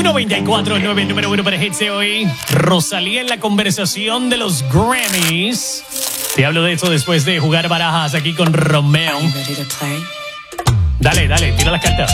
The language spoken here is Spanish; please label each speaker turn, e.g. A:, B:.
A: 94.9, número 1 para hits de hoy. Rosalía en la conversación de los Grammys. Te hablo de eso después de jugar barajas aquí con Romeo. Dale, tira las cartas.